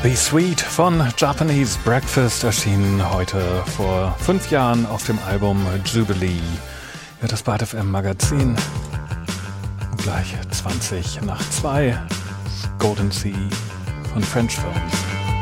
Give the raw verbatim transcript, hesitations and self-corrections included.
Be Sweet von Japanese Breakfast erschien heute vor fünf Jahren auf dem Album Jubilee. Ja, das Bad F M Magazin. Gleich zwanzig nach zwei. Golden Sea von French Films.